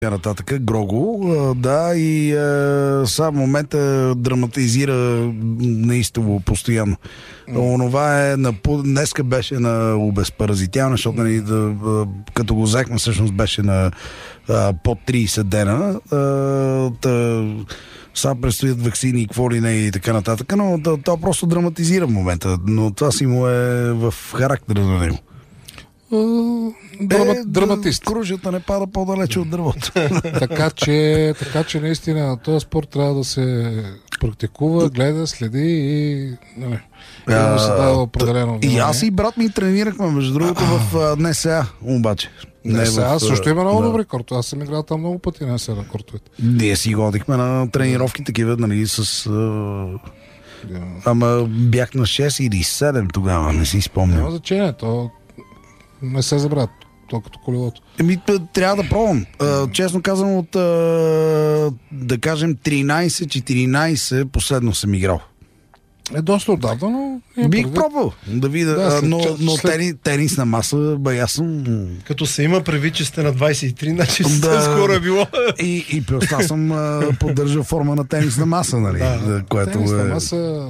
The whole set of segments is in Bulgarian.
нататък, Грого, да, и сега в момента драматизира неистово постоянно. Онова днеска беше на обезпаразитяване, защото като го взехме, всъщност беше на под 30 дена. Сега предстоят ваксини и какво ли не и така нататък, но то просто драматизира в момента, но това си му е в характера на него. Драматист. Кружата не пада по-далече от дървото. така че наистина на този спорт трябва да се практикува, гледа, следи и да се дава определено внимание. И аз и брат ми тренирахме, между другото, в НСА, обаче. НСА също има много добри кортове. Аз съм играл там много пъти на НСА на кортовете. Ние си ходихме на тренировки такива, нали, с... Ама бях на 6 или 7 тогава, не си спомням. Няма значение, то не се забравят, то като колелото. Трябва да пробвам. Честно казвам, от да кажем 13-14 последно съм играл. Доста отдавна, но... Бих пробвал да видя, но тенисна маса, аз съм... Като се има предвид, че сте на 23, значи скоро е било. И плюс аз съм поддържал форма на тенисна маса, нали? Което тенисна маса...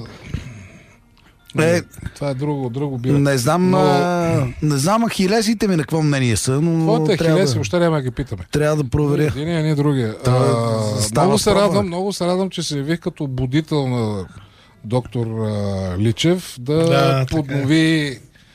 това е друго било. Не знам ахилесите ми на какво мнение са, но... Твоите ахилеси, въобще няма да ги питаме. Трябва да проверя. Един и другия. Много се радвам, че се явих като будител на доктор Личев да поднови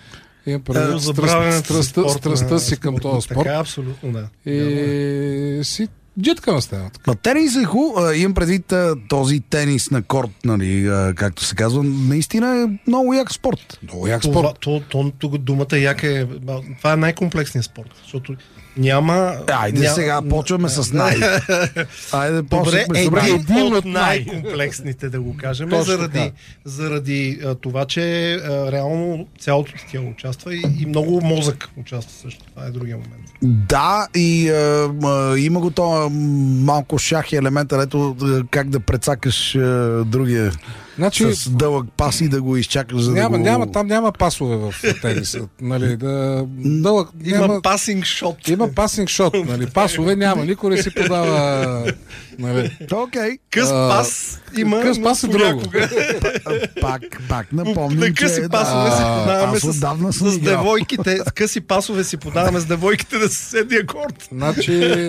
страстта си към този спорт. Така, абсолютно, да. И си джитка на стена. Тенис е хубаво. Имам предвид този тенис на корт, нали, както се казва. Наистина е много як спорт. Много як спорт. Тук думата як е... Това е най-комплексният спорт, защото няма... Айде сега, почваме с най. Айде, добре, един от най-комплексните, да го кажем, заради това, че реално цялото тяло участва и много мозък участва също. Това е другия момент. Да, и има го това малко шах и елемента, ето как да прецакаш другия с дълъг пас и да го изчакаш, за да го... Там няма пасове в тениса. Нали, има пасинг шот. Има пасинг шот. Нали, пасове няма. Никой не си подава... Нали. Окей. Къс пас има. Къс пас е друго. Пак напомням, че... Къси пасове си подаваме с девойките. Къси пасове си подаваме с девойките да съседния корт. Значи...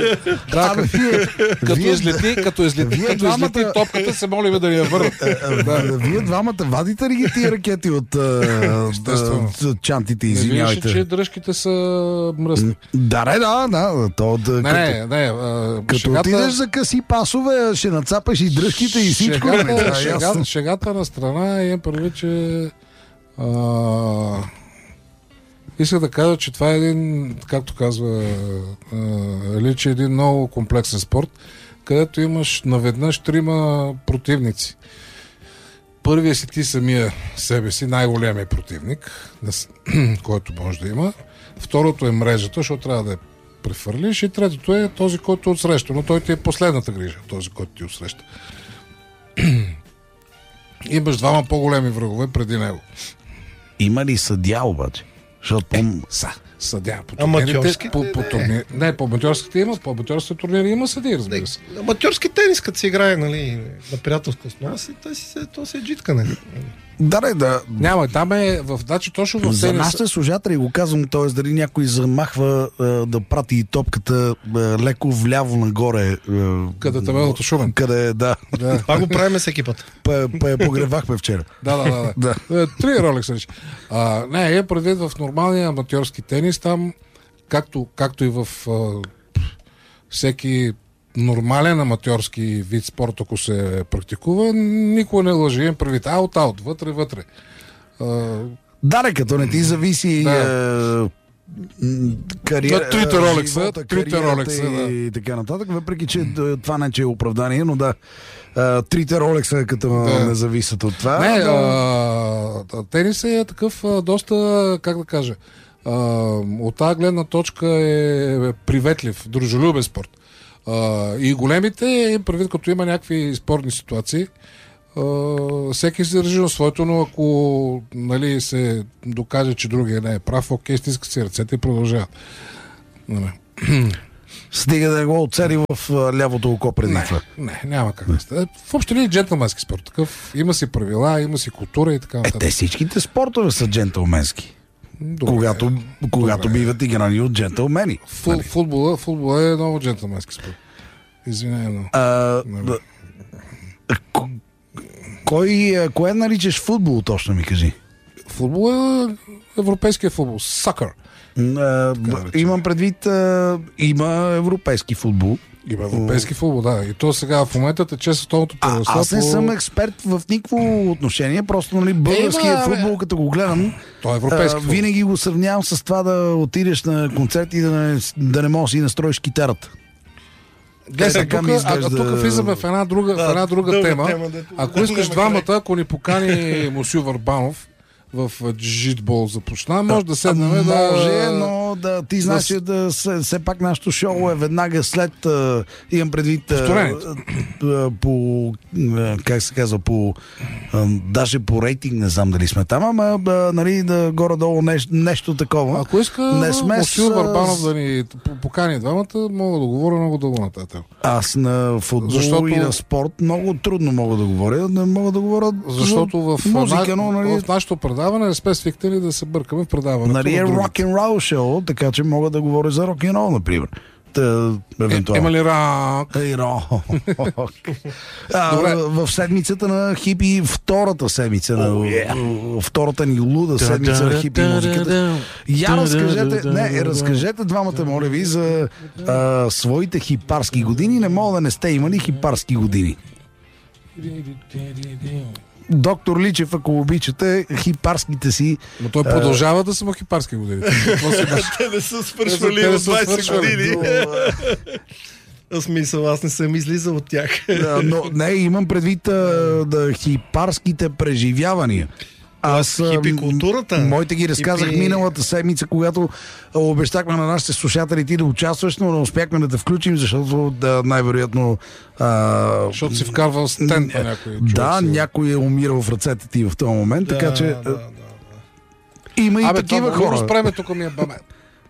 Като излети топката, се молим да ни я върнат. Вие двамата вадите ли ги тия ракети от чантите, извинявайте? Вижте, че дръжките са мръсни. Да. Като отидеш за къси пасове, ще нацапаш и дръжките и всичко. Шегата на страна е първи, че исках да кажа, че това е един, както казва Личи, един много комплексен спорт, където имаш наведнъж 3 противници. Първия си ти самия себе си, най-големия противник, който може да има. Второто е мрежата, защото трябва да я префърлиш. И третото е този, който отсреща. Но той ти е последната грижа, този, който ти отсреща. Имаш 2 по-големи врагове преди него. Има ли съдия обаче? Съдя. Аматьорски? Не, по аматьорските има. По аматьорските турнири има съдии, разбира се. Аматьорски тенис, като се играе, нали, на приятелска основа, то се е джиткане. Да. Няма, там е точно в тенис. За нашите служатели го казвам, т.е. дали някой замахва да прати топката леко вляво нагоре. Къде табелото Шумен. Къде, да. Това го правим всеки път. Погревахме вчера. Да. 3 ролекса. Не, предвид в нормалния аматьорски тенис, там, както и в всеки нормален аматьорски вид спорт, ако се практикува, никой не лъжи. Им предвид аут, вътре. Като не ти зависи кариера, трите ролекса и така нататък, въпреки че това не че е оправдание, но да, 3 ролекса като не зависят от това. Тенис е такъв доста, как да кажа, от тази гледна точка е приветлив, дружелюбен спорт. И големите, предвид като има някакви спорни ситуации, всеки се държи на своето, но ако се докаже, че другия не е прав, окей, стиска си ръцете и продължават. Стига да го оцели в лявото око преди това. Не, няма как да стане. Въобще не е джентълменски спорт. Такъв, има си правила, има си култура и така нататък. Те всичките спортове са джентълменски. Когато биват играни от джентълмени. Футбола е много джентълменски спорт. Извинявай, но... Кое наричаш футбол, точно ми кажи? Футбол е европейския футбол. Сакър. Имам предвид, има европейски футбол. Има европейски футбол, да. И то сега в момента тече световното първенство. Аз не съм експерт в никакво отношение, просто българския футбол, като го гледам, то е европейски футбол. Винаги го сравнявам с това да отидеш на концерт и да не можеш да си настроиш китарата. Тук влизаме в една друга тема. Ако искаш двамата, ако ни покани Мусю Върбанов в джитбол започна, може да седнем Може, но ти знаеш, че все пак нашото шоу е веднага след, имам предвид по как се казва, даже по рейтинг, не знам дали сме там, ама нали, горе-долу нещо такова. Ако иска Мусю Върбанов да ни покани двамата, мога да говоря много дълго на тази тема. Аз на футбол и на спорт много трудно мога да говоря. Не мога да говоря защото в музика, но нали... в нашото предаване не сме свикнали да се бъркаме в предаването. Нали е рок-н-рол шоу, така че мога да говоря за рок-н-рол, например. Има ли рок? В седмицата на хипи, втората седмица, втората ни луда седмица на хипи музиката. Разкажете двамата, моля ви, за своите хипарски години. Не мога да не сте имали хипарски години. Доктор Личев, ако обичате, хипарските си... Но той продължава да са му хипарски години. Те не са свършвали в 20 години. В смисъл, аз не съм излизал от тях. Но не, имам предвид хипарските преживявания. Аз хипикултурата. Моите ги разказах миналата седмица, когато обещахме на нашите слушатели ти да участваш, но не успяхме да те включим, защото най-вероятно... защото си вкарвал стент на някой човек. Да, някой е умирал в ръцете ти в този момент, така че... Има и такива хора. Абе, спреме, тук ми е баме.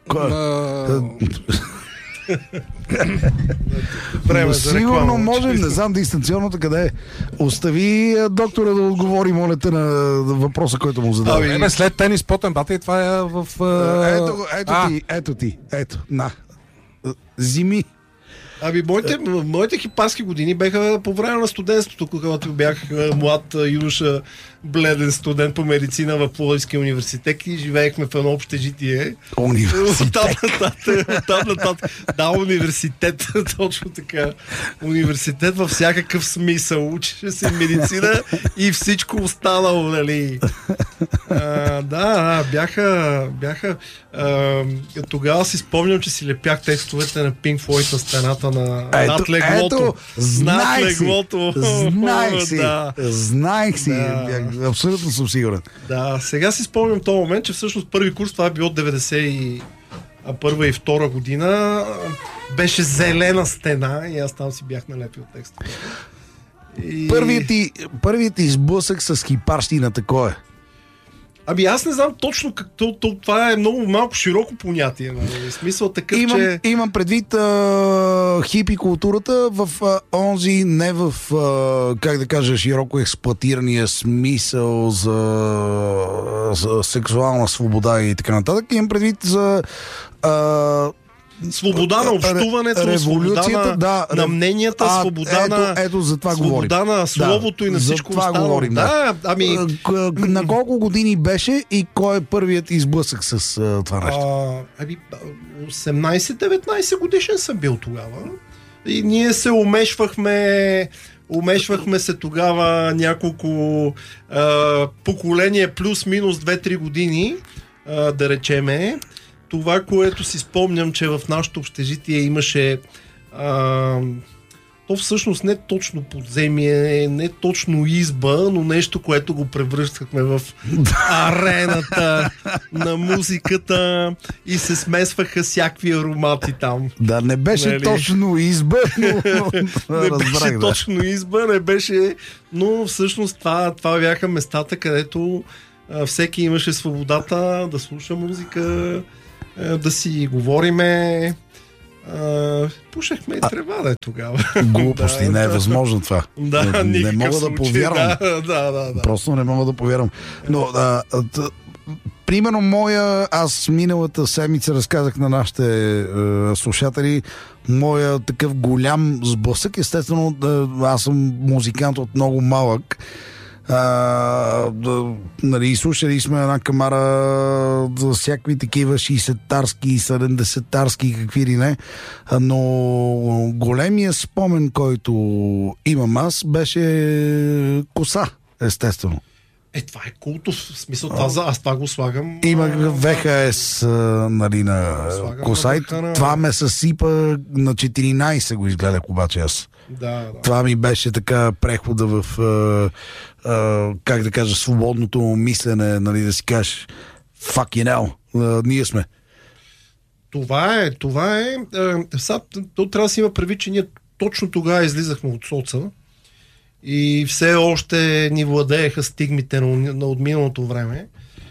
Сигурно може, не знам дистанционното къде е. Остави доктора да отговори, моля те, на въпроса, който му задава. След тенис потен бата и това е в... Ето ти, на. Зими. Моите хипарски години беха по време на студентството, когато бях млад юноша, бледен студент по медицина в Пловдивския университет и живеехме в едно общежитие. Да, университет, точно така. Университет във всякакъв смисъл. Учеше се медицина и всичко останало, нали. Бяха тогава си спомням, че си лепях текстовете на Pink Floyd на стената над леглото. Знаех си. Абсолютно съм сигурен. Да, сега си спомням този момент, че всъщност първи курс, това е било 91 и 2 година, беше зелена стена и аз там си бях налепил текста. Първият ти сблъсък с хипарщината кой е? Аз не знам точно какво. Това е много малко широко понятие. В смисъл такъв, че... Имам предвид хипи културата в онзи, не в как да кажа, широко експлоатирания смисъл за сексуална свобода и така нататък. Имам предвид за свобода на общуването, свобода на мненията, свобода на словото и на всичко останало. На колко години беше и кой е първият изблъсък с това нещо? 18-19 годишен съм бил тогава. И ние се умешвахме се тогава няколко поколения плюс-минус 2-3 години, да речеме. Това, което си спомням, че в нашото общежитие имаше то всъщност не точно подземие, не точно изба, но нещо, което го превръщахме в арената на музиката и се смесваха всякакви аромати там. Да, не беше точно изба, но не беше точно изба, не беше, но всъщност това бяха местата, където всеки имаше свободата да слуша музика, да си говориме. Пушехме и трева тогава. Глупости, не е възможно това. Не мога да повярвам. Да. Просто не мога да повярвам. Но, примерно аз миналата седмица разказах на нашите слушатели моя такъв голям сблъсък. Естествено, аз съм музикант от много малък. Нали, слушали сме една камара за всякакви такива 60-тарски, 70-тарски, какви ли не, но големия спомен, който имам аз, беше коса, естествено. Това е култов, в смисъл, аз това го слагам. Имах ВХС, нали, на коса и това ме съсипа на 14 го изгледах обаче аз. Да. Това ми беше така прехода в как да кажа, свободното мислене, нали, да си кажеш fucking hell, ние сме. Това е. Сега, то трябва да си има предвид, че ние точно тогава излизахме от соца и все още ни владееха стигмите на отминалото време.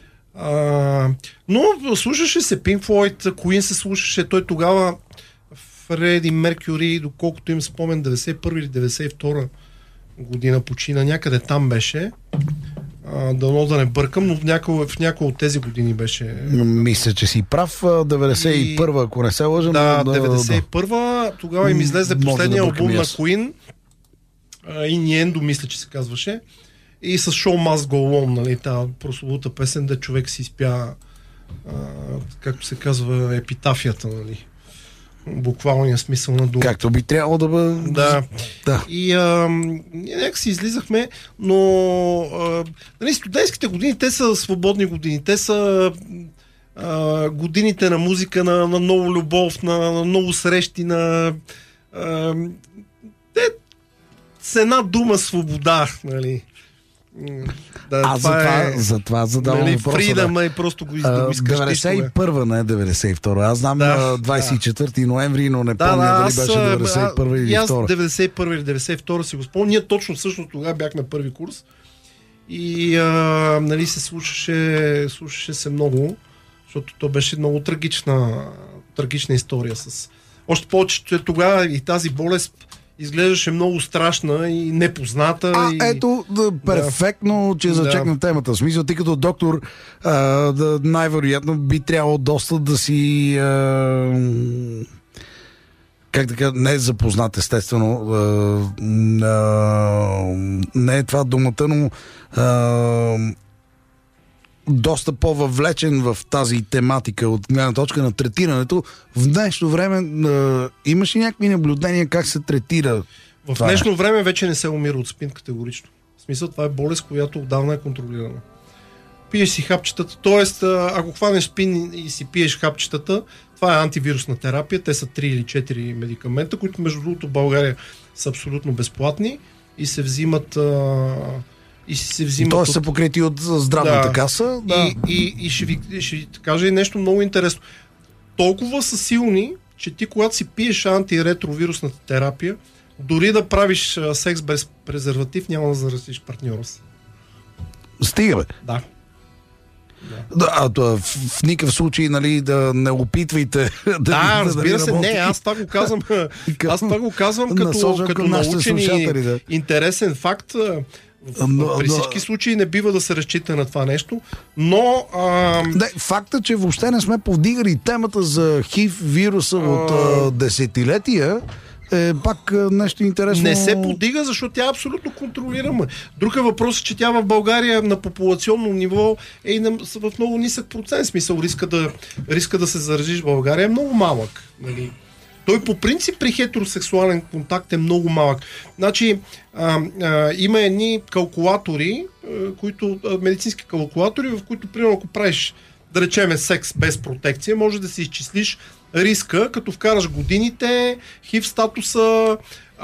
Но слушаше се Pink Floyd, Queen се слушаше, той тогава Фреди Меркюри, доколкото им спомен, 91 или 92 година почина, някъде там беше. Дано да не бъркам, но в някои от тези години беше. Мисля, че си прав. 91-а, ако не се лъжа. Да, 91-а, тогава им излезе последния албум на Queen. Innuendo, мисля, че се казваше. И с Show Must Go On, нали, тази прословута песен, да човек си изпя, както се казва, епитафията, нали. Буквалния смисъл на дума. Както би трябвало да бъде. Да. И някак си излизахме, но нали, студентските години, те са свободни години. Те са годините на музика, на много любов, на много срещи, те с една дума свобода, нали. За това задавам нали, въпроса. Фридъм и просто го изкаш. 91-а, не 92-а. Аз знам 24 ноември, но не помня дали беше 91-а или 2-а. Аз 91-а или 92-а си го спомня. Ние точно всъщност тогава бяхме първи курс и нали, се слушаше се много, защото то беше много трагична история. Още повече, че тогава и тази болест изглеждаше много страшна и непозната. Ето, перфектно, че зачекна темата. В смисъл, тъй като доктор, най-вероятно би трябвало доста да си как да кажа, не е запознат, естествено. Не е това думата, но доста по-въвлечен в тази тематика от гледна точка на третирането. В днешно време имаш ли някакви наблюдения как се третира? В днешно време вече не се умира от спин категорично. В смисъл, това е болест, която отдавна е контролирана. Пиеш си хапчетата, т.е. ако хванеш спин и си пиеш хапчетата, това е антивирусна терапия. Те са 3 или 4 медикамента, които между другото в България са абсолютно безплатни и се взимат Тоест са покрити от здравната каса. Да. И ще ви кажа и нещо много интересно. Толкова са силни, че ти когато си пиеш антиретровирусната терапия, дори да правиш секс без презерватив, няма да заразиш партньора си. Стига, бе. Да. В никакъв случай, нали, да не опитвайте разбира се, не, аз това го казвам като научен и интересен факт. При всички случаи не бива да се разчита на това нещо, но... факта, че въобще не сме повдигали темата за ХИВ вируса от десетилетия, е пак нещо интересно. Не се подига, защото тя е абсолютно контролирама. Друг въпрос е, че тя в България на популационно ниво е в много нисък процент. Смисъл, риска да се заразиш в България е много малък. Нали? Той по принцип при хетеросексуален контакт е много малък. Значи, има едни калкулатори, медицински калкулатори, в които, примерно, ако правиш, да речеме, секс без протекция, може да си изчислиш риска, като вкараш годините, хив статуса,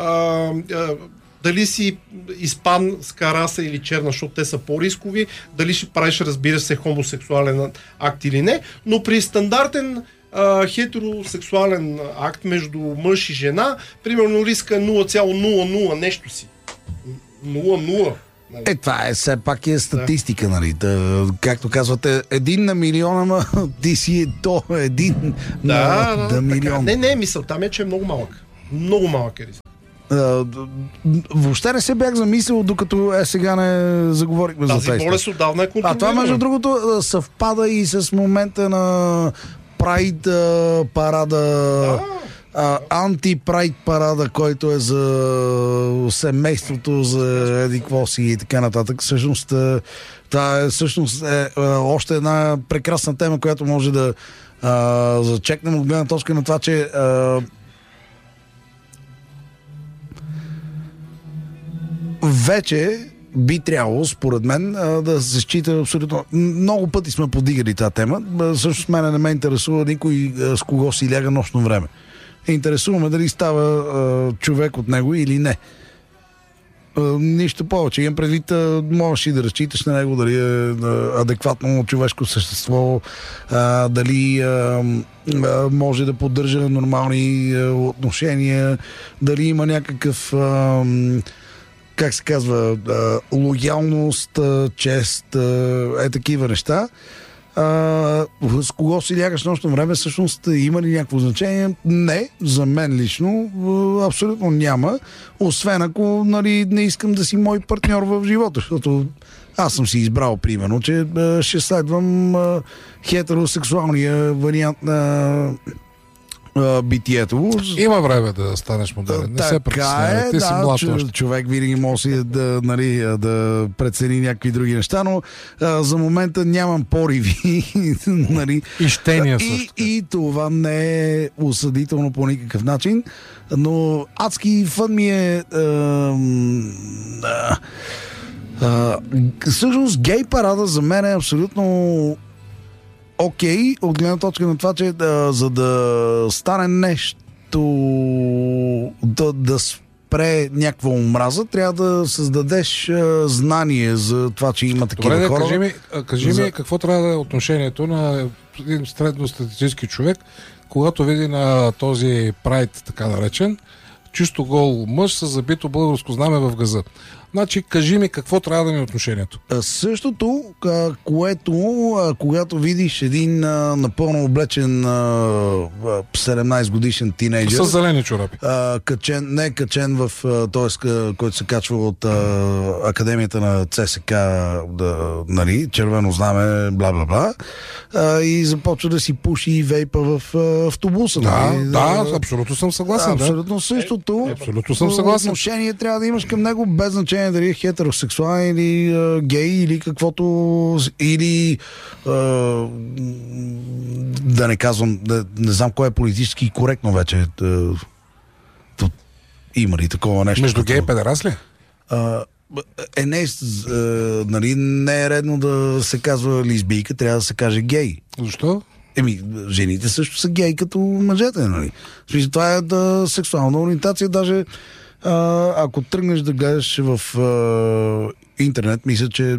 дали си испанска раса или черна, защото те са по-рискови, дали ще правиш, разбира се, хомосексуален акт или не, но при стандартен хетеросексуален акт между мъж и жена, примерно риска 0,00 нещо си. 0,0. Това е все пак статистика, нали? Както казвате, 1 на милион, ама ти си един на милион. Не, мисълта ми е, че е много малък. Много малък е риск. Въобще не се бях замислил, докато сега не заговорихме за това. Тази болест отдавна е контролирана. Това, между другото, съвпада и с момента на Прайд парада, анти-Прайд парада, който е за семейството, за едиквоси и така нататък. Всъщност, това е още една прекрасна тема, която може да зачекнем от гледна точка на това, че вече би трябвало, според мен, да се счита абсолютно... Много пъти сме подигали тази тема. Също с мен не ме интересува никой с кого си ляга нощно време. Интересуваме дали става човек от него или не. Нищо повече. Имам предвид, можеш и да разчиташ на него, дали е адекватно човешко същество, дали може да поддържа нормални отношения, дали има някакъв... как се казва, лоялност, чест, такива неща. С кого си лягаш нощно време, всъщност има ли някакво значение? Не, за мен лично абсолютно няма, освен ако, нали, не искам да си мой партньор в живота, защото аз съм си избрал, примерно, че ще следвам хетеросексуалния вариант на битието. Има време да станеш модерен. Не се притеснявай. Ти си млад още. Човек винаги може да прецени някакви други неща, но за момента нямам пориви. Нали. И щения също. И това не е осъдително по никакъв начин, но адски фън ми е всъщност гей парада за мен е абсолютно окей, от гледна точка на това, че за да стане нещо, да спре някаква омраза, трябва да създадеш знание за това, че има такива добре, хора. Кажи ми какво трябва да е отношението на един средностатистически човек, когато види на този прайд, така наречен, чисто гол мъж с забито българско знаме в газа. Значи, кажи ми какво трябва да ми е отношението. Същото, което когато видиш един напълно облечен 17 годишен тинейджър с зелени чорапи, качен в който се качва от Академията на ЦСК, нали, червено знаме, бла-бла-бла, и започва да си пуши и вейпа в автобуса. Да, абсолютно съм съгласен. Абсолютно същото. Абсолютно съм съгласен. Отношение трябва да имаш към него без значение дали е хетеросексуален или гей или каквото, или да не казвам, не знам кое е политически коректно вече. Има ли такова нещо? Между гей и педерас ли? Нали, не е редно да се казва лесбийка, трябва да се каже гей. Защо? Жените също са гей като мъжете, нали? Това е сексуална ориентация, даже ако тръгнеш да гледаш в интернет, мисля, че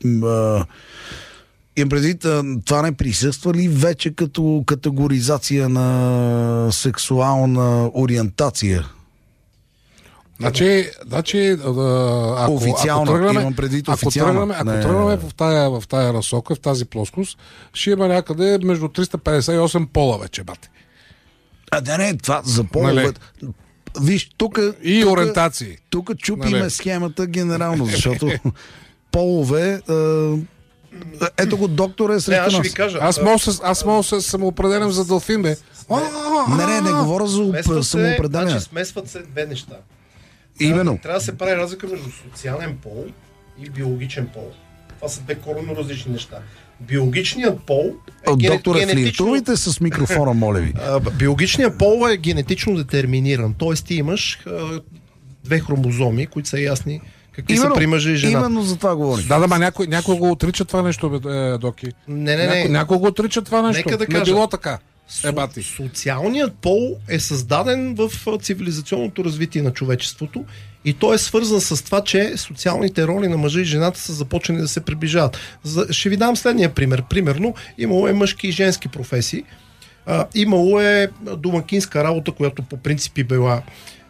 имам предвид, това не присъства ли вече като категоризация на сексуална ориентация? Значи, официално, имам предвид официално. Ако тръгнем в тая насока, в тази плоскост, ще има някъде между 358 пола вече, бате. Не, това за полове. Нали? Виж, тук ориентации. Тук чупиме схемата генерално, защото полове... ето го, доктор е срещу нас. Ще ви кажа. Аз мога да се самоопределям за делфин, бе. Не говоря за самоопределение. Значи смесват се две неща. Именно. Трябва да се прави разлика между социален пол и биологичен пол. Това са две коренно различни неща. Биологичният пол е доктора, флиртувайте с микрофона, моля ви. Биологичният пол е генетично детерминиран. Тоест ти имаш две хромозоми, които са ясни какви са при мъжа и жена. Именно за това говорим. Да, някой го отрича това нещо, Доки. Не. Някой го отрича това нещо. Нека да кажа. Не било така. Социалният пол е създаден в цивилизационното развитие на човечеството и той е свързан с това, че социалните роли на мъжа и жената са започнали да се приближават. Ще ви дам следния пример. Примерно, имало е мъжки и женски професии. Имало е домакинска работа, която по принцип била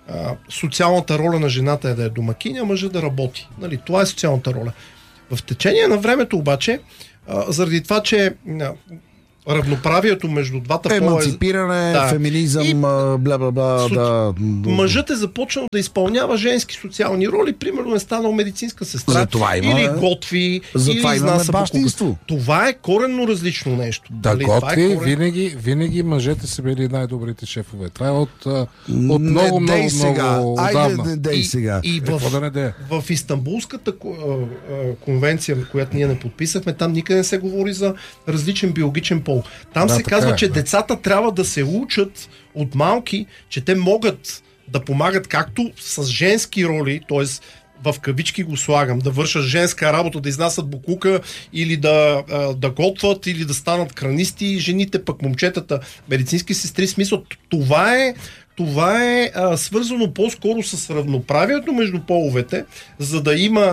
социалната роля на жената е да е домакиня, мъжа да работи. Нали? Това е социалната роля. В течение на времето обаче, заради това, че равноправието между двата пола еманципиране, феминизъм, бла-бла-бла. Мъжът е започнал да изпълнява женски социални роли, примерно е станал медицинска сестра, или готви, или изнася покупка. Това е коренно различно нещо. Да, готви, винаги мъжете са били най-добрите шефове. Това е от много отдавна. И в Истанбулската конвенция, която ние не подписахме, там никъде не се говори за различен биологичен пол. Там се казва, че децата трябва да се учат от малки, че те могат да помагат както с женски роли, т.е. в кавички го слагам, да вършат женска работа, да изнасят букука или да готвят, или да станат кранисти, жените пък момчетата, медицински сестри, смисъл. Това е свързано по-скоро с равноправието между половете, за да има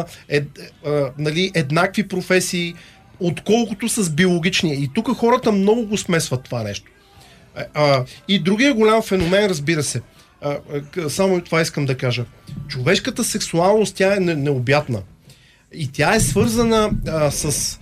еднакви професии, отколкото с биологичния. И тук хората много го смесват това нещо. И другия голям феномен, разбира се, само това искам да кажа. Човешката сексуалност, тя е необятна. И тя е свързана с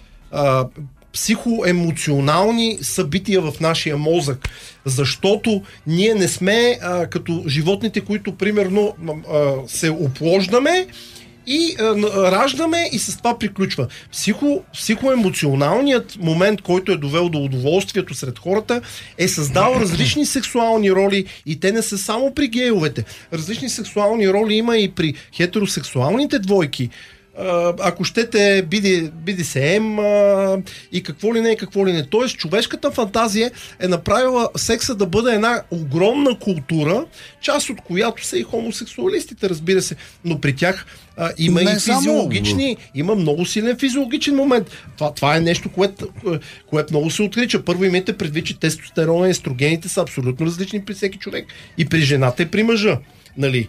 психоемоционални събития в нашия мозък. Защото ние не сме като животните, които примерно се оплождаме и раждаме и с това приключва. Психоемоционалният момент, който е довел до удоволствието сред хората, е създал различни сексуални роли и те не са само при гейовете. Различни сексуални роли има и при хетеросексуалните двойки. Ако щете BDSM и какво ли не. Тоест, човешката фантазия е направила секса да бъде една огромна култура, част от която са и хомосексуалистите, разбира се. Но при тях има и физиологични, има много силен физиологичен момент. Това е нещо, което много се отрича. Първо имайте предвид, че тестостерона и естрогените са абсолютно различни при всеки човек. И при жената, и при мъжа. Нали?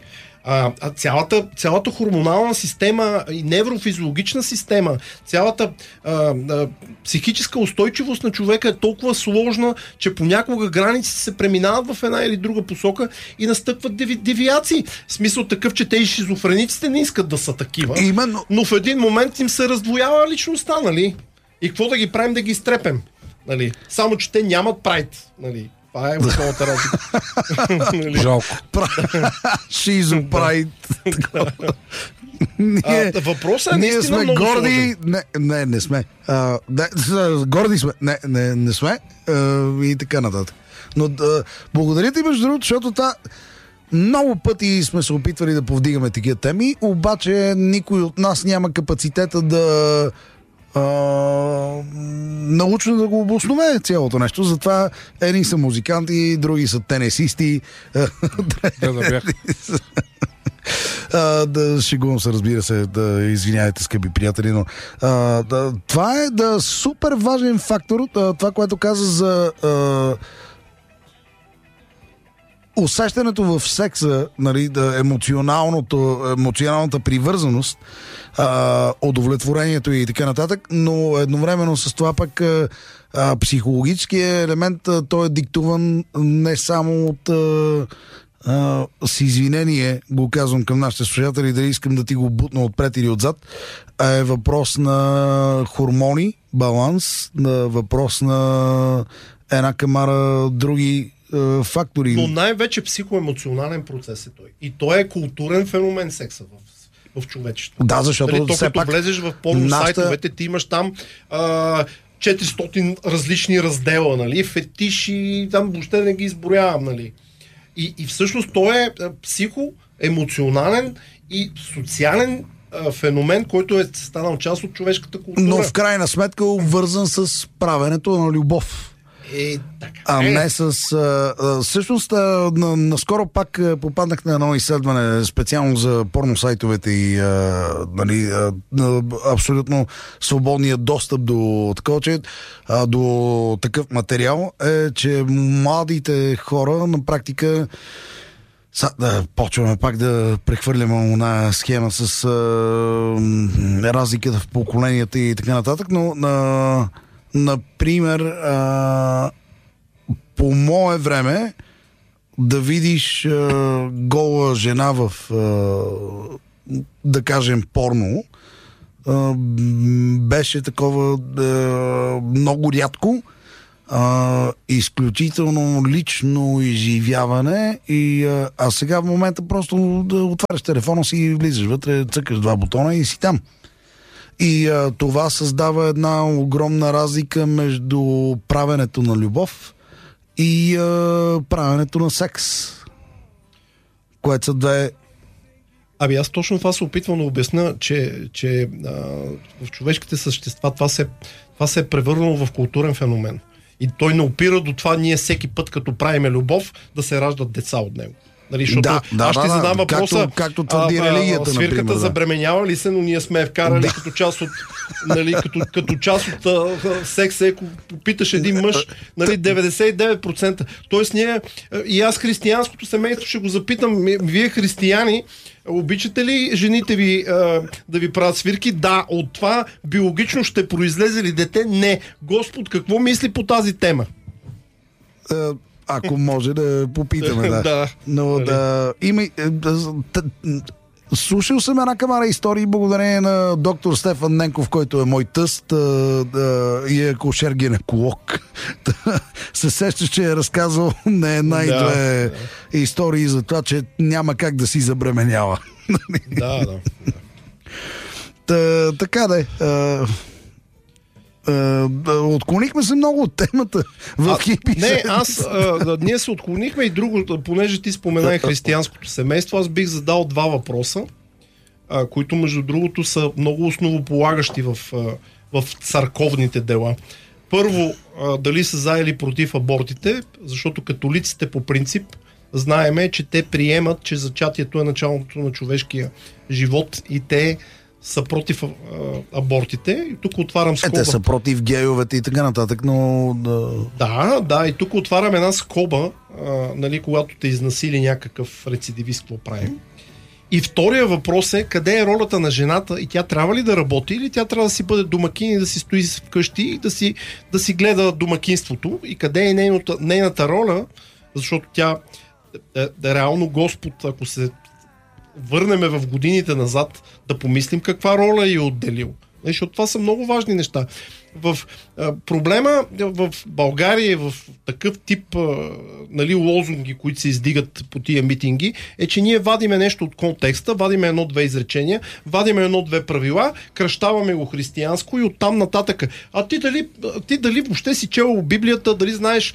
Цялата хормонална система и неврофизиологична система, цялата психическа устойчивост на човека е толкова сложна, че понякога границите се преминават в една или друга посока и настъпват девиации. В смисъл такъв, че те и шизофрениците не искат да са такива. Но в един момент им се раздвоява личността, нали? И какво да ги правим, да ги изтрепем? Нали? Само, че те нямат прайд, нали? Това е основната работа. Жалко. Шизопрайд. Въпросът е наистина много горди. Не сме. Горди сме. Не сме. И така нататък. Но благодаря ти, между другото, защото много пъти сме се опитвали да повдигаме такива теми, обаче никой от нас няма капацитета да научно да го обоснове цялото нещо. Затова едни са музиканти, други са тенесисти. Да шегувам се, разбира се, да извинявайте, скъпи приятели, но това е супер важен фактор. Това, което каза за усещането в секса, нали, емоционалната привързаност, удовлетворението и така нататък, но едновременно с това пък психологическият елемент, той е диктуван не само от с извинение, го казвам към нашите слушатели, дали искам да ти го бутна отпред или отзад, е въпрос на хормони, баланс, на въпрос на една камара други фактори. Но най-вече психоемоционален процес е той. И той е културен феномен, секса в човечеството. Да, защото все пак влезеш в порно-сайтовете, ти имаш там 400 различни раздела, нали? Фетиши, там въобще не ги изброявам, нали? И всъщност той е психоемоционален и социален феномен, който е станал част от човешката култура. Но в крайна сметка обвързан с правенето на любов. Така. Не с... всъщност, наскоро пак попаднах на едно изследване специално за порносайтовете и абсолютно свободния достъп до до такъв материал е, че младите хора на практика почваме пак да прехвърляме една схема с разликата в поколенията и така нататък, но например, по мое време да видиш гола жена в, да кажем, порно, беше такова много рядко, изключително лично изживяване. А сега в момента просто да отваряш телефона си и влизаш вътре, цъкаш 2 бутона и си там. И това създава една огромна разлика между правенето на любов и правенето на секс, което са две. Аз точно това се опитвам да обясня, че в човешките същества това се е превърнало в културен феномен. И той не опира до това ние всеки път, като правиме любов, да се раждат деца от него. Нали, защото аз ще задам въпроса, както твърди религията, свирката например, забременява ли се, но ние сме вкарали като част от, нали, като част от секса, ако попиташ един мъж, нали, 99%. Тоест ние, и аз християнското семейство ще го запитам, вие християни, обичате ли жените ви да ви правят свирки? Да, от това биологично ще произлезе ли дете? Не. Господ какво мисли по тази тема? Ако може да попитаме, да. Да. Но да има. Слушал съм една камара истории благодарение на доктор Стефан Ненков, който е мой тъст и е акушер-гинеколог. Се сеща, че е разказал не една и две истории за това, че няма как да си забременява. Да. Така да е. Отклонихме се много от темата в хипи. Не, ние се отклонихме и друго, понеже ти спомена християнското семейство, аз бих задал 2 въпроса, които между другото са много основополагащи в църковните дела. Първо, дали са за или против абортите, защото католиците по принцип знаеме, че те приемат, че зачатието е началото на човешкия живот и те са против абортите. И тук отварям скоба. Те са против гейовете и така нататък, но... Да, и тук отварям една скоба, нали, когато те изнасили някакъв рецидивист, какво правим. И втория въпрос е, къде е ролята на жената и тя трябва ли да работи или тя трябва да си бъде домакин и да си стои вкъщи и да си гледа домакинството и къде е нейната роля, защото тя реално Господ, ако се върнеме в годините назад, да помислим каква роля е отделил. Защото това са много важни неща. Проблема в България, в такъв тип нали, лозунги, които се издигат по тия митинги, е, че ние вадиме нещо от контекста, вадиме 1-2 изречения, вадиме 1-2 правила, кръщаваме го християнско и оттам нататък. А ти дали въобще си чел Библията, дали знаеш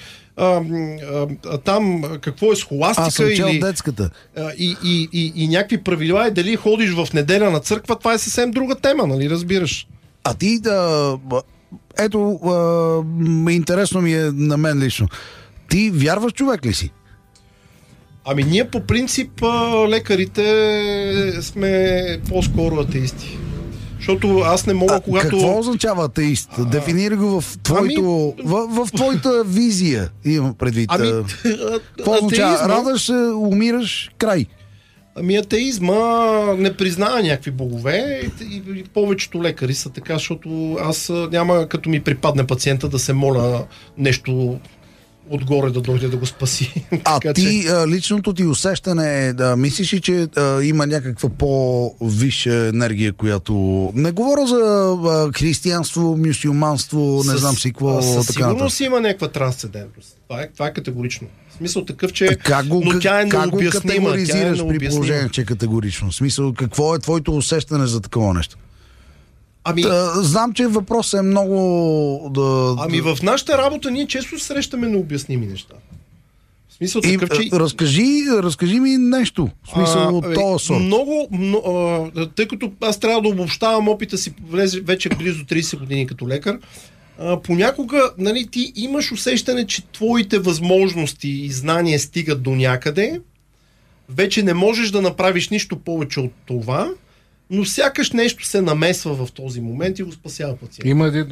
там какво е схоластика? Аз съм чел или детската. И някакви правила и дали ходиш в неделя на църква, това е съвсем друга тема, нали разбираш? А ти ето, интересно ми е на мен лично. Ти вярваш човек ли си? Ами ние по принцип лекарите сме по-скоро атеисти. Защото аз не мога, когато... Какво означава атеист? Дефинирай го в твоето... в твоята визия, имам предвид. Какво означава? Радаш се, умираш, край. Ами атеизма не признава някакви богове и повечето лекари са така, защото аз няма като ми припадне пациента да се моля нещо отгоре да дойде да го спаси. Ти, личното ти усещане е да мислиш ли, че има някаква по-висша енергия, която... Не говоря за християнство, мюсюлманство, не знам си какво. Със сигурност има някаква трансцендентност. Това е категорично. В смисъл такъв, че но тя е необяснима. Как го категоризираш при положение, че е категорично? В смисъл, какво е твоето усещане за такова нещо? Знам, че въпросът е много... в нашата работа ние често срещаме необясними неща. В смисъл такъв, че... Разкажи ми нещо. В смисъл от този сорт. Тъй като аз трябва да обобщавам опита си вече близо 30 години като лекар, понякога, нали, ти имаш усещане, че твоите възможности и знания стигат до някъде, вече не можеш да направиш нищо повече от това, но сякаш нещо се намесва в този момент и го спасява пациента. Има един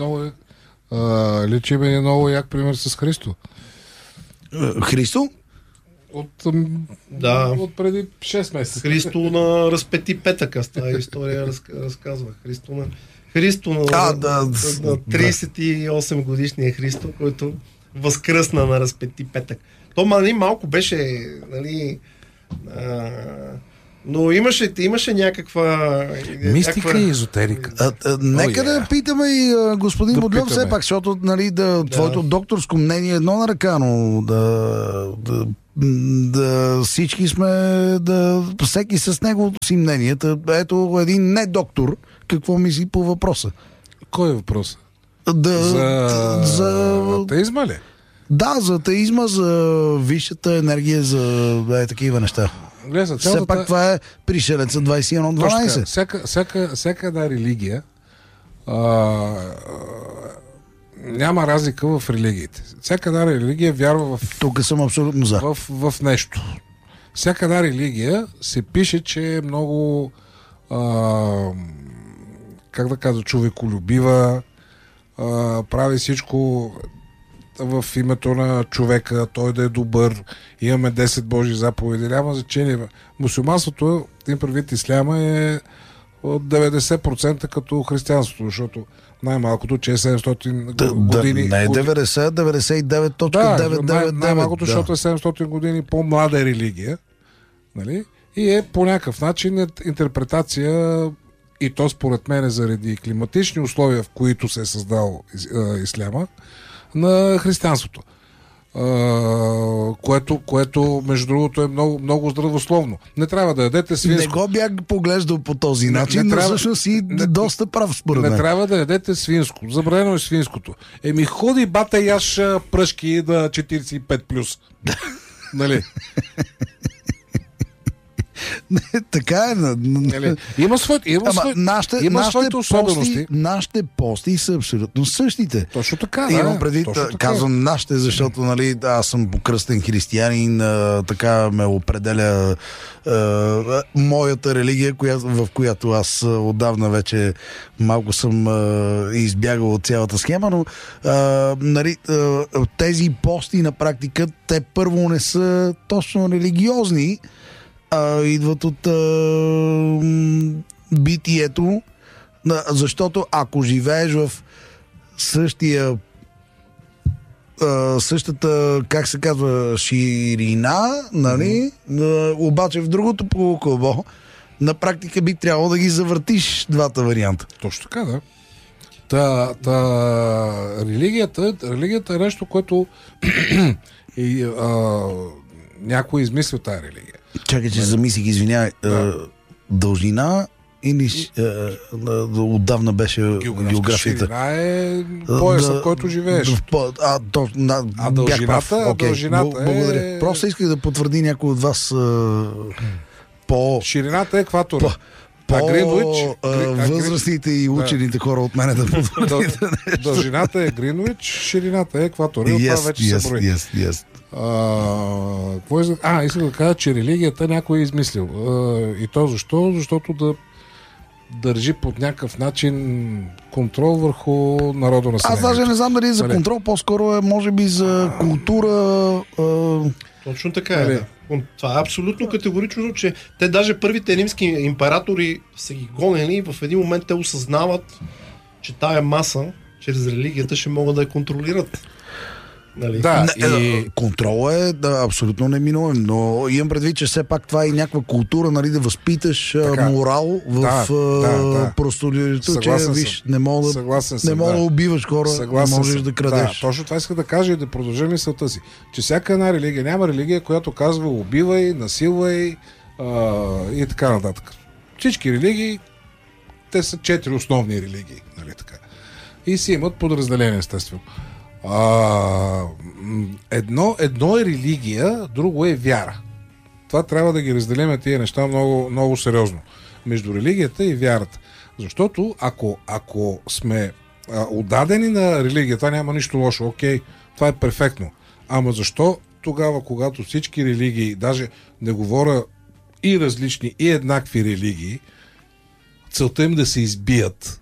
много як пример с Христо. Христо? От преди 6 месеца. Христо на разпети петък, аз тази история разказвах. Христо на 38 годишния Христо, който възкръсна на разпети петък. То малко беше, нали, но имаше някаква... Мистика и езотерика. Нека да питаме и господин Бодлев все пак, защото нали, твоето докторско мнение е едно на ръка, но да всички сме, всеки с неговото си мнение. Ето един не доктор, какво мисли по въпроса? Кой е въпрос? За атеизма ли? Да, за атеизма, за висшата енергия, за такива неща. Все пак това е пришелеца 21-12. Всяка една религия няма разлика в религиите. Всяка една религия вярва в... Тук съм абсолютно за. В нещо. Всяка една религия се пише, че е много как да кажа, човеколюбива, прави всичко в името на човека, той да е добър, имаме 10 Божи заповеди, няма значение. Мусулманството, им предвид исляма, е от 90% като християнството, защото най-малкото, че е 700 години... Не е 90, 99.999. Най-малкото, защото е 700 години по-млада религия. Нали? И е по някакъв начин интерпретация, и то според мен е заради климатични условия, в които се е създал исляма, на християнството. Което между другото е много, много здравословно. Не трябва да ядете свинско. Не го бях поглеждал по този начин, но всъщност си доста прав според мен. Не трябва да ядете свинско. Забранено е свинското. Ходи бата яш пръшки да 45+. Нали? Не, така е. Има своите особености. Нашите пости са абсолютно същите. Точно така, имам предвид, казвам нашите, защото нали, аз съм покръстен християнин, така ме определя моята религия, в която аз отдавна вече малко съм избягал от цялата схема, но нали, тези пости на практика, те първо не са точно религиозни, идват от битието, защото ако живееш в същата, как се казва, ширина, нали, обаче в другото полукълбо, на практика би трябвало да ги завъртиш двата варианта. Точно така, да. Религията е нещо, което някой измисля тая религия. Чакай, че замислих, извинявай. Дължина или отдавна беше географията? Ширина е поясът, в който живееш. Благодаря. Просто исках да потвърди някой от вас Ширината е екватора. Възрастните и учените хора от мене да потвърдите. Дължината е Гринвич, ширината е екватора. Това вече се брои. Искам да кажа, че религията някой е измислил. И то защо? Защото да държи под някакъв начин контрол върху народа на Аз даже не знам дали за контрол, по-скоро е може би за култура. Точно така е. Да. Това е абсолютно категорично, че те даже първите римски императори са ги гонени и в един момент те осъзнават, че тая маса чрез религията ще могат да я контролират. Нали? Контрол е абсолютно неминуем, но имам предвид, че все пак това е някаква култура, нали, да възпиташ морал в просторирането, че виж, не мога да убиваш хора, не можеш да крадеш. Точно това иска да кажа и да продължа мисълта си, че всяка една религия, няма религия, която казва убивай, насилвай и така нататък. Всички религии, те са 4 основни религии, нали така. И си имат подразделение, естествено. Едно е религия, друго е вяра. Това трябва да ги разделим тия неща много, много сериозно. Между религията и вярата. Защото ако сме отдадени на религията, няма нищо лошо. Окей, това е перфектно. Ама защо тогава, когато всички религии, даже не говоря и различни, и еднакви религии, целта им да се избият?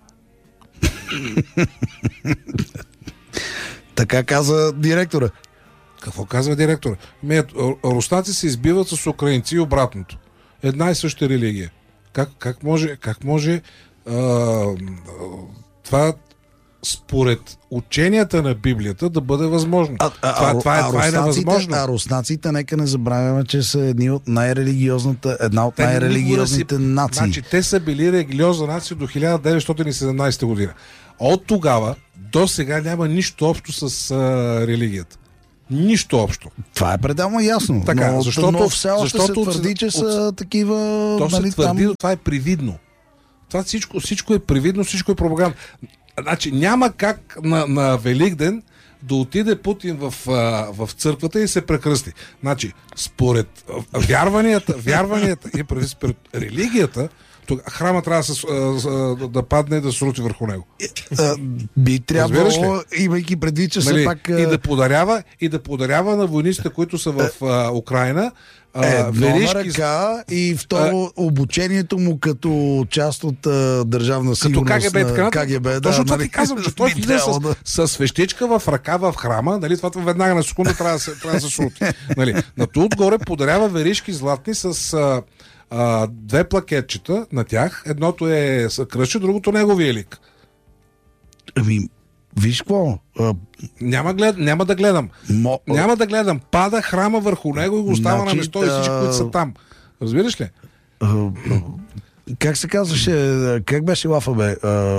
Така каза директора. Какво казва директора? Руснаци се избиват с украинци и обратното. Една и съща религия. Как може това според ученията на Библията да бъде възможно. Това е невъзможно. А руснаците, нека не забравяме, че са една от най-религиозните нации. Значи, те са били религиозна нация до 1917 година. От тогава до сега няма нищо общо с религията. Нищо общо. Това е пределно ясно. Така, но все още се твърди, че са такива... То се твърди, но това е привидно. Това всичко е привидно, всичко е пропаганда. Значи няма как на Великден да отиде Путин в църквата и се прекръсти. Значи, според вярванията и според религията, храма трябва да падне и да се срути върху него. Би трябвало, имайки предвид, че все пак... И да подарява на войниците, които са в Украйна, веришки... ръка и второ обучението му като част от държавна сигурност на КГБ. Точно това ти казвам, че той влиза с свещичка в ръка в храма, нали, това веднага на секунда трябва да се срути. Нали. На това отгоре подарява веришки златни с две плакетчета на тях. Едното е кръстче, другото неговия лик. Виж какво? Няма да гледам. Няма да гледам. Пада храма върху него и го остава на место и всички, които са там. Разбираш ли? Как се казваше? Как беше лафа, бе?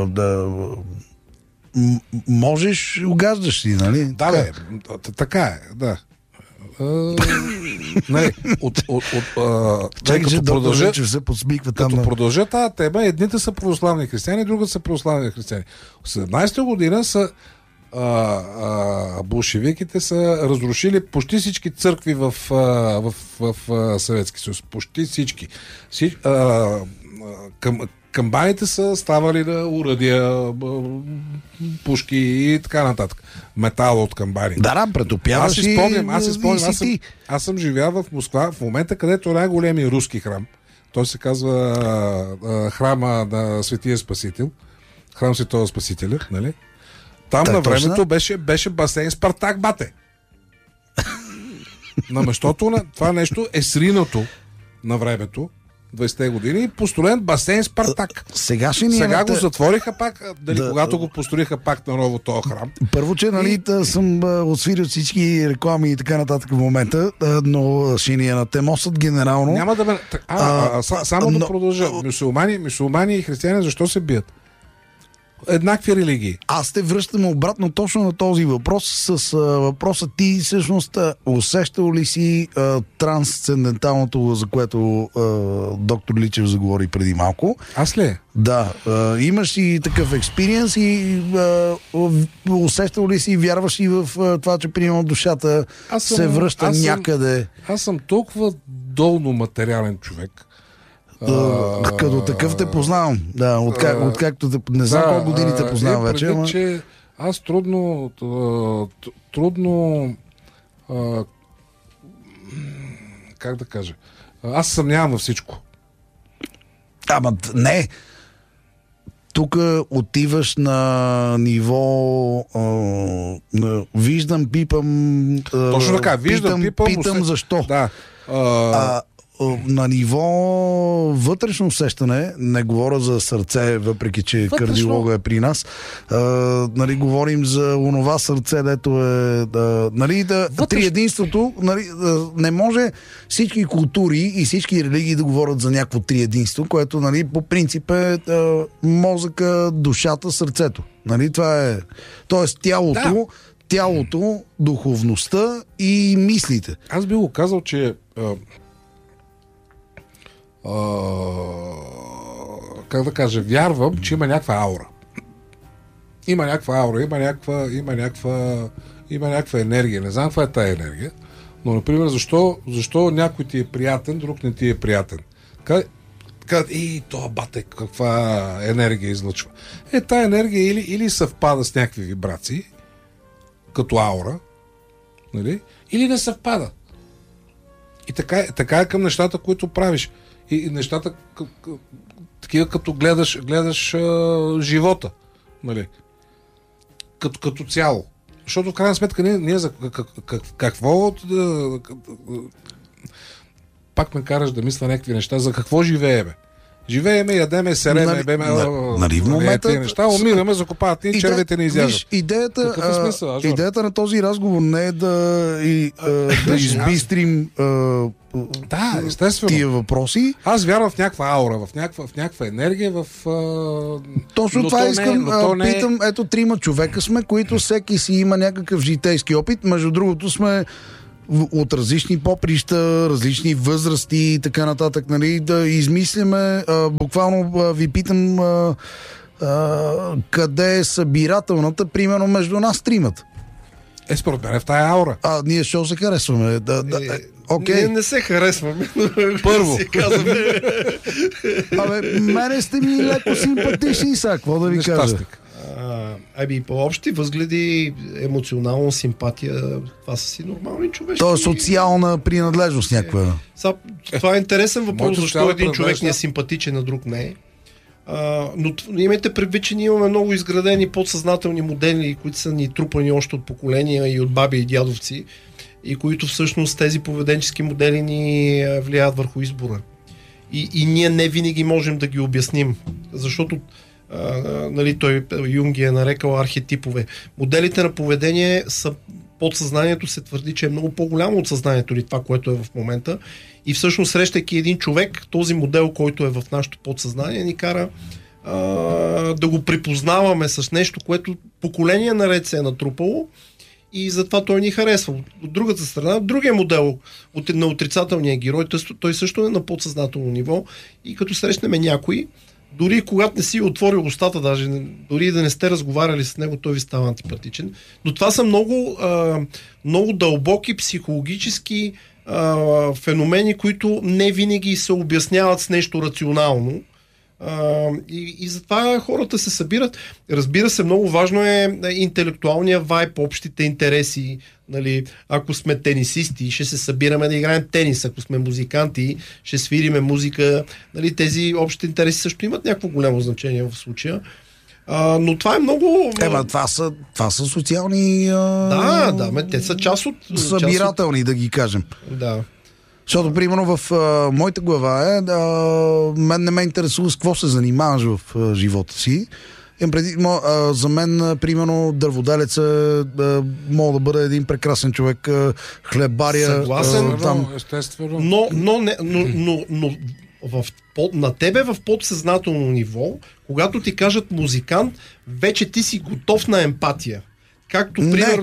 Можеш, угаждаш си, нали? Да, бе. Така е, да. Като продължа тази тема, едните са православни християни, другите са православни християни. В 17-та година са болшевиките са разрушили почти всички църкви в Съветски съюз. Почти всички. Камбаните са ставали на уръдия, пушки и така нататък. Метал от камбани. Да, претопяваш и... Аз си спомням. Аз съм живял в Москва в момента, където най-големия руски храм. Той се казва храма на Светия Спасител. Храм Светого Спасителя, нали? Там на времето беше басейн Спартак, бате. На местото на това нещо е сринато на времето. 20-те години, построен басейн Спартак. Сега го затвориха пак, когато го построиха пак на ново този храм. Първо, че съм отсвирил всички реклами и така нататък в момента, но ще ни на темосът генерално. Няма да ме... да продължа. Мюсюлмани и християни защо се бият? Еднакви религии. Аз те връщам обратно точно на този въпрос с въпроса ти всъщност усещал ли си трансценденталното, за което доктор Личев заговори преди малко? Аз ли? Да. Имаш и такъв експириенс и усещал ли си и вярваш ли в това, че примерно душата се връща някъде? Аз съм толкова долно материален човек. Като такъв те познавам. Да, откакто не знам колко години те познавам вече. Че аз трудно как да кажа? Аз съмнявам във всичко. Ама не. Тук отиваш на ниво виждам, пипам. Точно така, виждам, питам защо. Да. На ниво вътрешно усещане, не говоря за сърце, въпреки че кардиолога е при нас, говорим за онова сърце, дето е триединството, не може всички култури и всички религии да говорят за някакво триединство, което по принцип е мозъка, душата, сърцето. Това е. Тоест тялото, духовността и мислите. Аз би го казал, че как да кажа, вярвам, че има някаква аура. Има някаква енергия. Не знам каква е тая енергия, но, например, защо някой ти е приятен, друг не ти е приятен. Това бате, каква енергия излъчва. Тая енергия или съвпада с някакви вибрации, като аура, нали? Или не съвпада. И така е към нещата, които правиш. И нещата такива, като гледаш живота, нали? Като цяло. Защото в крайна сметка ние за какво пак ме караш да мисля някакви неща, за какво живее, бе? Живееме, ядеме, сереме, беме, нали в момента неща, умираме, закопават ни, червете ни изяждат. Идеята на този разговор не е да избистрим естествено. Тия въпроси. Аз вярвам в някаква аура, в някаква енергия, Точно това искам. Питам, ето 3 човека сме, които всеки си има някакъв житейски опит. Между другото сме от различни поприща, различни възрасти и така нататък, нали, да измисляме. Буквално ви питам къде е събирателната, примерно между нас 3-мата. Според мен в тая аура. Ние ще се харесваме. Ние не се харесваме. Първо. Мене сте ми леко симпатични, са, какво да ви кажа? По общи възгледи, емоционална симпатия, това са си нормални човешки. То е социална принадлежност някаква. Това е интересен въпрос, защо един човек не е симпатичен, а друг не е. Но имайте предвид, че ние имаме много изградени подсъзнателни модели, които са ни трупани още от поколения и от баби и дядовци, и които всъщност тези поведенчески модели ни влияят върху избора. И ние не винаги можем да ги обясним, защото той Юнг ги е нарекал архетипове. Моделите на поведение са подсъзнанието, се твърди, че е много по-голямо от съзнанието или това, което е в момента. И всъщност, срещайки един човек, този модел, който е в нашето подсъзнание, ни кара да го припознаваме с нещо, което поколение наред се е натрупало и затова той ни харесва. От другата страна, другия модел на отрицателния герой, той също е на подсъзнателно ниво и като срещнем някой, дори когато не си отворил устата, даже дори да не сте разговаряли с него, той ви става антипатичен. Но това са много дълбоки психологически феномени, които не винаги се обясняват с нещо рационално. И затова хората се събират. Разбира се, много важно е интелектуалния вайб, общите интереси. Нали, ако сме тенисисти, ще се събираме да играем тенис. Ако сме музиканти, ще свириме музика. Нали, тези общи интереси също имат някакво голямо значение в случая. Но това е много... Това са социални... те са част от... събирателни, да ги кажем. Да. Защото, примерно, в моята глава мен не ме интересува с какво се занимаваш в живота си. За мен, примерно, дърводелец мога да бъде един прекрасен човек, хлебаря. Съгласен, естествено. Но на тебе в подсъзнателно ниво, когато ти кажат музикант, вече ти си готов на емпатия. Както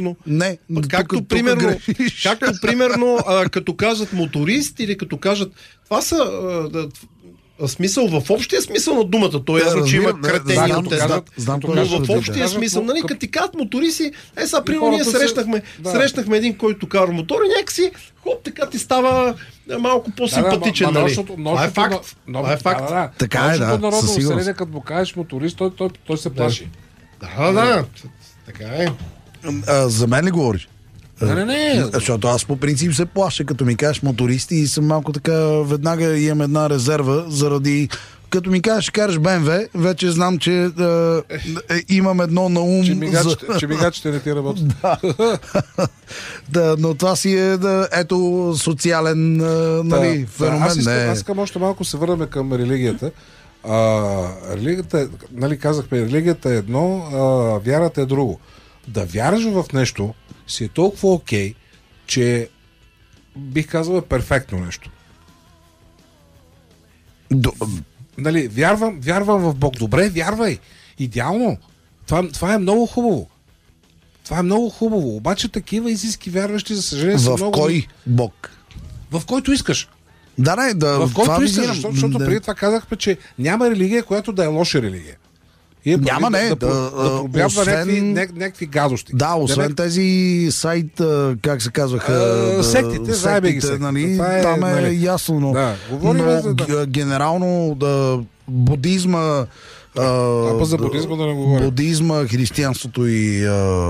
примерно, като кажат моторист или като кажат... Това са смисъл в общия смисъл на думата. Той ясно, че има кретени от тези. Но в общия смисъл, нали, като ти казват мотористи, примерно ние срещнахме един, който кара мотор и някакси, така ти става малко по-симпатичен. Това е факт. Така е, народно население, като му кажеш моторист, той се плаши. Да, така е. За мен ли говориш? Не. Защото аз по принцип се плаша, като ми кажеш мотористи и съм малко така, веднага имам една резерва, заради като ми кажеш, караш БМВ, вече знам, че имам едно на ум. Че мигачите не ти работят. Но това си е социален феномен. Аз искам още малко се върнем към религията. Религията, казахме, религията е едно, вярата е друго. Да вярваш в нещо си е толкова окей, че бих казал е перфектно нещо. Вярвам в Бог. Добре, вярвай. Идеално. Това е много хубаво. Това е много хубаво. Обаче такива истински вярващи, за съжаление, са много... В кой Бог? В който искаш. В който искаш, защото преди това казахме, че няма религия, която да е лоша религия. Няма, да проблябва някакви гадости. Да, освен тези сайт, как се казваха, сектите, заеби ги нали, там е ясно, но генерално будизма, за будизма да не говорим. Будизма, християнството и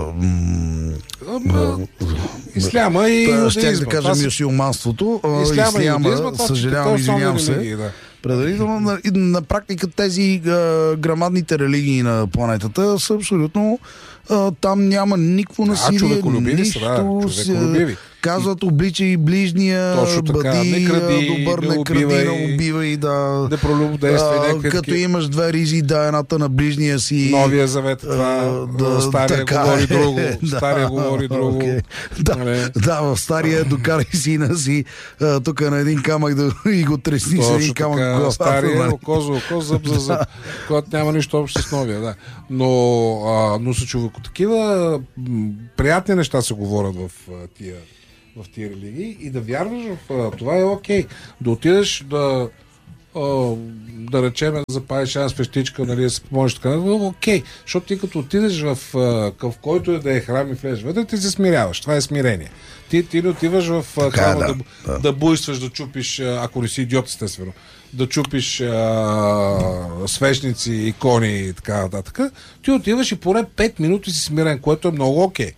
исляма и юдаизма. Щях да кажа мюсюлманството. Исляма, съжалявам, извинявам се. Предварително, на практика тези грамадните религии на планетата са абсолютно там няма никакво насилие, нищо. казват, обличай ближния, Точно така, бъди не кради, добър, не не кради, убивай, не убивай, да. Не пролюбодействай, някакви Като имаш две ризи, да, едната на ближния си. Новия завет, това, стария говори друго. Стария говори друго. Okay. Да, в стария докарай сина си тук на един камък и го тресни с един камък в глава. Стария око зъб за зъб, когато няма нищо общо с новия, да. Но са човеко такива приятни неща се говорят в тия религии и да вярваш в това е окей. Да отидеш да речем, да запалиш една свещичка, нали, да се помолиш така, окей. Защото ти като отидеш в който е да е храм и влезеш вътре, ти се смиряваш. Това е смирение. Ти не отиваш в храма да буйстваш, да чупиш, ако не си идиот, естествено, да чупиш свещници, икони и така нататък. Ти отиваш и поне 5 минути си смирен, което е много окей.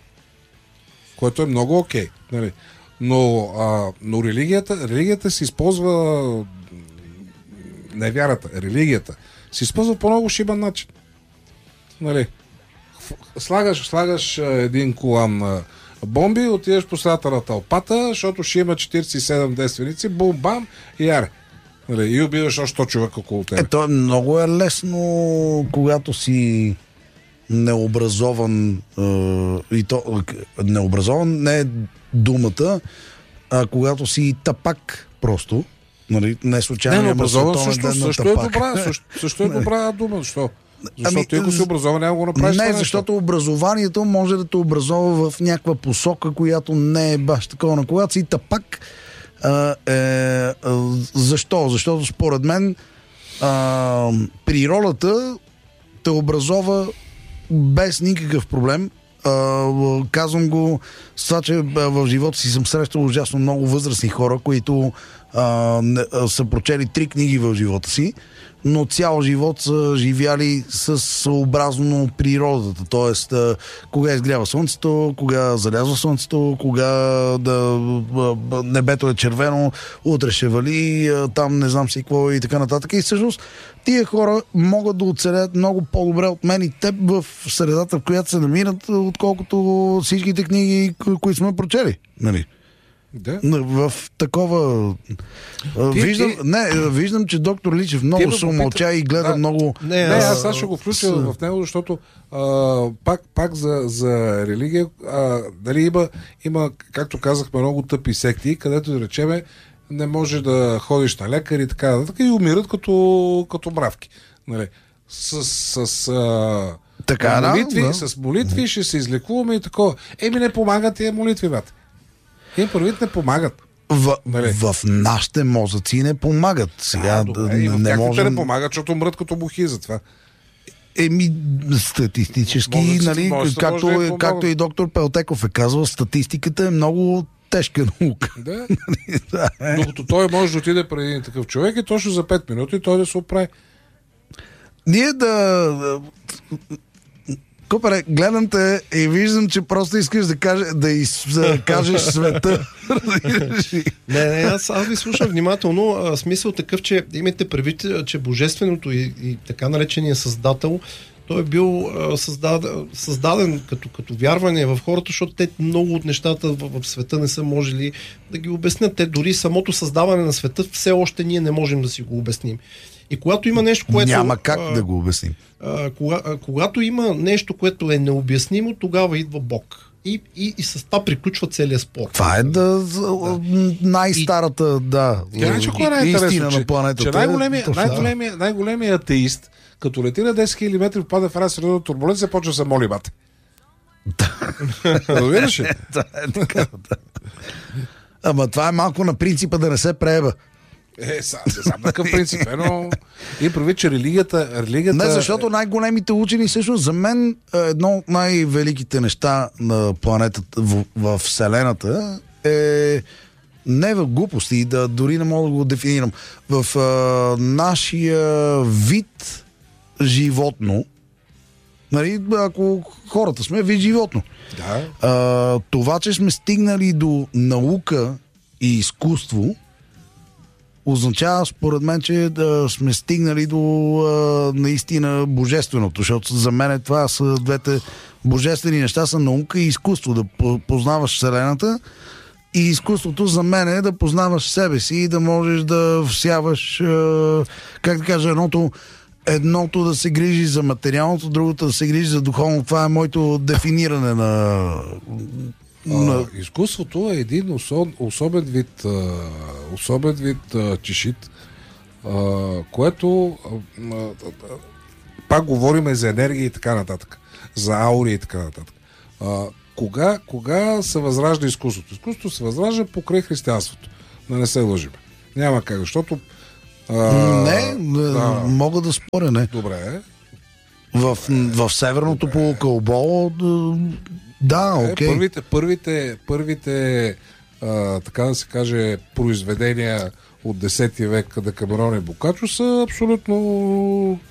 Нали? Но религията се използва, не вярата, религията се използва по много шибан начин. Нали? Слагаш един колан бомби, отидеш по средата на тълпата, защото ще има 47 действеници, бум-бам и яре. Нали? И убиваш още 100 човека около тебе. То е много лесно, когато си необразован, и то необразован не е думата, а когато си тапак просто. Нали, не случайно. Необразован също е добра дума. Защо? Защото ти ако си образован, няма го направиш. Не, защото образованието може да те образова в някаква посока, която не е баш такова. Но когато си тапак, защо? Защото според мен природата те образова без никакъв проблем. Казвам го с това, че в живота си съм срещал ужасно много възрастни хора, които са прочели 3 книги в живота си, но цял живот са живяли съобразно природата. Тоест, кога изгрява слънцето, кога залязва слънцето, кога небето е червено, утре ще вали, там не знам си какво и така нататък. И всъщност тия хора могат да оцелят много по-добре от мен и теб в средата, в която се намират, отколкото всичките книги, които сме прочели. Нали? Да. В такова... Виждам, че доктор Личев много се умълча и гледа много... Аз ще го включа в него, защото пак за религия дали има, както казахме, много тъпи секти, където да речеме не може да ходиш на лекар и така нататък и умират като мравки. Нали? С молитви ще се излекуваме и такова. Не помагат тия молитви, бате. Първите не помагат. В нашите мозъци не помагат. Сега не можем... не помагат, защото умрат като мухи за това. Статистически, нали, както и доктор Пелтеков е казвал, статистиката е много тежка наука. Да. Докато той може да отиде преди един такъв човек и точно за 5 минути той да се оправи. Ние Купаре, гледам те и виждам, че просто искаш да кажеш света. Аз ви слушам внимателно. Смисъл такъв, че имайте предвид, че божественото и така наречения създател, той е бил създаден като вярване в хората, защото те много от нещата в света не са можели да ги обяснят. Те дори самото създаване на света все още ние не можем да си го обясним. И когато има нещо, което... Няма как да го обясним. Когато има нещо, което е необяснимо, тогава идва Бог. И с това приключва целият спор. Това е най-старата истина на планетата. Най-големият атеист, като лети на 10 000 метри, попада в една средна турбуленция, започва да се моли бате. Разбираш ли? Ама това е малко на принципа да не се прееба. Сам такъв принцип, но и прави, че религията... Не, защото най-големите учени, всъщност за мен едно от най-великите неща на планетата, в Вселената е не в глупости, дори не мога да го дефинирам. В нашия вид животно, нали, ако хората сме вид животно. Да. Това, че сме стигнали до наука и изкуство, означава, според мен, че сме стигнали до наистина божественото, защото за мен това са двете божествени неща, са наука и изкуство. Да познаваш Вселената И изкуството за мен е да познаваш себе си и да можеш да всяваш, как да кажа, едното да се грижи за материалното, другото да се грижи за духовно. Това е моето дефиниране на изкуството е един особен вид чешит, което пак говорим за енергия и така нататък, за аури и така нататък. Кога се възражда изкуството? Изкуството се възражда покрай християнството. Да не се лъжим. Няма как, защото мога да споря, не. Добре. В северното полукълбо окей. Първите така да се каже, произведения от 10 век Декамерон и Бокачо са абсолютно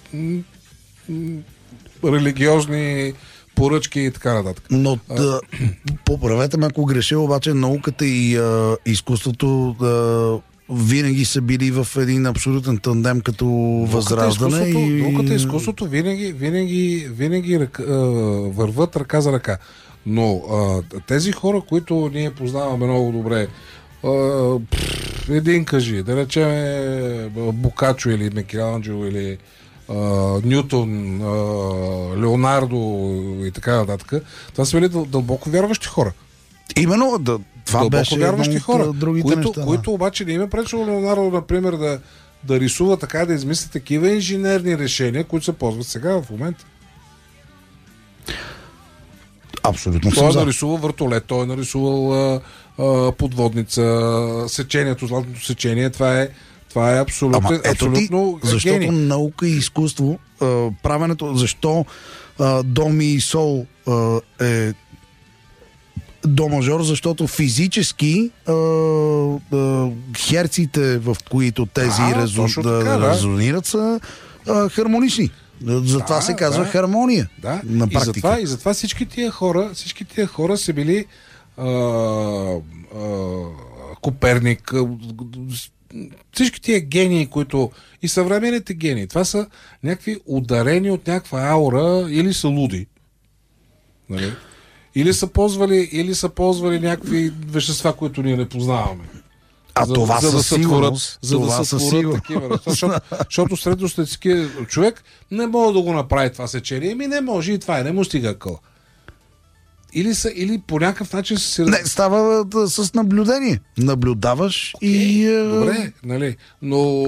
религиозни поръчки и така нататък. Но поправете ме, ако греша, обаче науката и изкуството винаги са били в един абсолютен тандем като възраждане. Науката и изкуството винаги върват ръка за ръка. Но тези хора, които ние познаваме много добре, един кажи, да речем Бокачо или Микеланджело или Нютон, Леонардо и така нататък, това са били дълбоко вярващи хора. Именно, това беше вярващи хора, неща, които обаче не им е пречило Леонардо, например, да рисува така, да измисли такива инженерни решения, които се ползват сега в момента. Абсолютно. Той е нарисувал въртолет, той е нарисувал подводница, сечението, златното сечение, това е абсолютно защото гений. Наука и изкуство, правенето, защо до ми и сол е до мажор, защото физически херците, в които тези резонират, са хармонични. Затова се казва хармония. Да. На практика. И затова всички тия хора са били Коперник, всички тия гении, които и съвременните гении, това са някакви ударени от някаква аура или са луди. Нали? Или са ползвали някакви вещества, които ние не познаваме. Това със сигурност. За да се творят такива. Защото средностатистически човек не може да го направи това сечение. Не може и това не му стига къл. Или по някакъв начин се... Не, става с наблюдение. Наблюдаваш и... Добре, нали. Но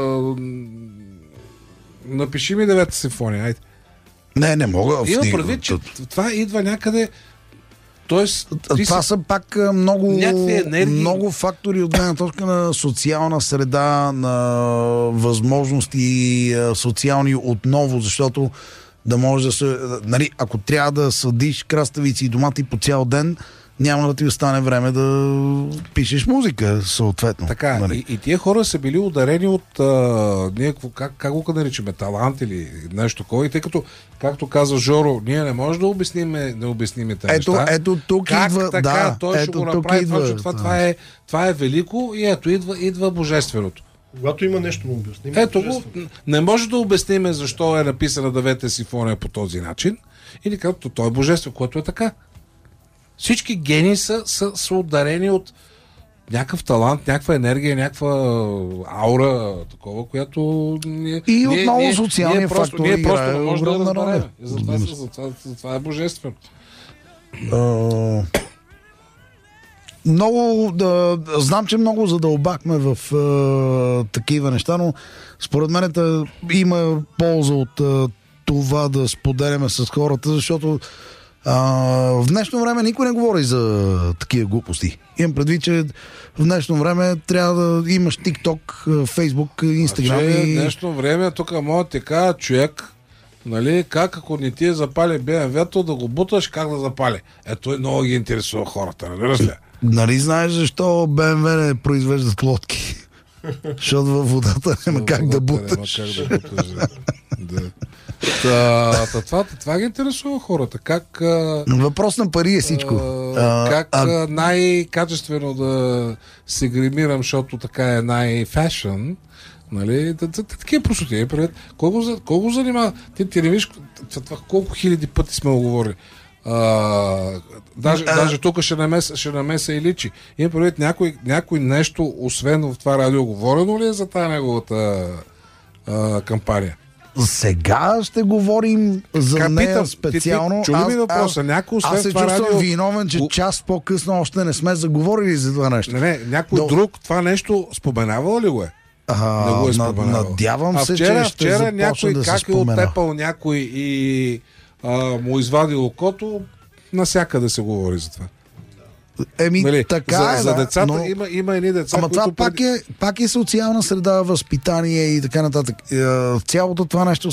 напиши ми 9-та симфония, айде. Не мога. Има предвид, че това идва някъде... Това са пак много фактори от гледна точка на социална среда, на възможности социални отново, защото да може да се... Нали, ако трябва да съдиш краставици и домати по цял ден, няма да ти остане време да пишеш музика, съответно. Така, нали? И тия хора са били ударени от ние, как го наричаме, талант или нещо такова. И тъй като, както каза Жоро, ние не можем да обясним тези неща. Ето тук как идва... Така, той ще го направи това е велико и ето идва божественото. Когато има нещо да обясним. Ето го, не може да обясним защо е написана 9-та симфония по този начин. Или както той е божествен, което е така. Всички гении са ударени от някакъв талант, някаква енергия, някаква аура, такова, която и отново социалния фактор ние просто не можем да разберем. Затова е божествено. Знам, че много задълбахме в такива неща, но според мен има полза от това да споделяме с хората, защото в днешно време никой не говори за такива глупости. Имам предвид, че в днешно време трябва да имаш TikTok, Facebook, Instagram в днешно време тук мога да ти кажа човек, нали, как ако не ти е запали BMW-то да го буташ, как да запали. Ето много ги интересува хората, нали? Нали знаеш защо BMW не произвеждат лодки? Защото във водата няма как да буташ. Това ги интересува хората. Въпрос на пари е всичко. Как най-качествено да се гримирам, защото така е най-фешън. Нали? Такива простоти. Колко занимава? Ти не виж колко хиляди пъти сме го говорили. Даже тук ще намеса и личи. Има предвид някой нещо, освен в това радио, говорено ли е за тази неговата кампания? Сега ще говорим за нея специално. Чули ми въпроса? Аз се чувствам виновен, че час по-късно още не сме заговорили за това нещо. Не, някой друг това нещо споменавал ли го е? Не го е споменавал. Надявам се, че ще започне да се спомена. Някой как е оттепал някой и му извадил окото, насякъде се говори за това. Така за децата има едни деца, които... Това пак е социална среда, възпитание и така нататък. Цялото това нещо